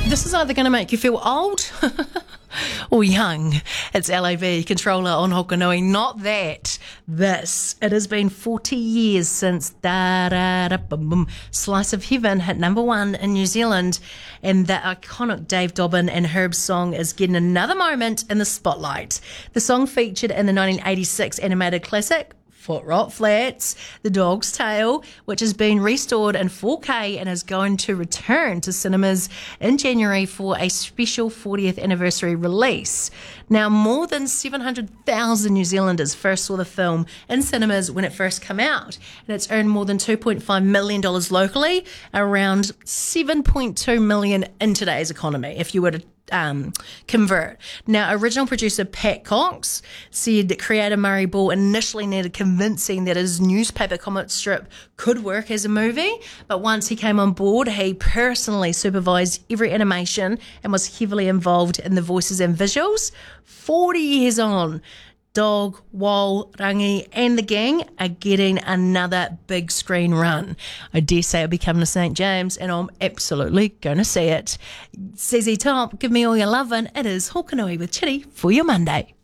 This is either going to make you feel old or young. It's LAV Controller on Hokanui. Not that. This. It has been 40 years since Slice of Heaven hit number one in New Zealand, and that iconic Dave Dobbyn and Herb song is getting another moment in the spotlight. The song featured in the 1986 animated classic Foot Rot Flats, The Dog's Tale, which has been restored in 4K and is going to return to cinemas in January for a special 40th anniversary release. Now, more than 700,000 New Zealanders first saw the film in cinemas when it first came out, and it's earned more than $2.5 million locally, around $7.2 million in today's economy, if you were to convert. Now, original producer Pat Cox said that creator Murray Ball initially needed convincing that his newspaper comic strip could work as a movie, but once he came on board, he personally supervised every animation and was heavily involved in the voices and visuals. 40 years on, Dog, Wal, Rangi and the gang are getting another big screen run. I dare say I'll be coming to St. James and I'm absolutely going to see it. ZZ Top, give me all your lovin'. It is Hokanui with Chitty for your Monday.